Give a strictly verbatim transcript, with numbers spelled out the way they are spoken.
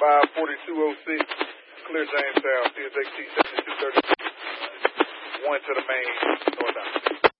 five forty-two oh six, clear Jamestown, C S X T seventy-two thirty, one to the main, northbound.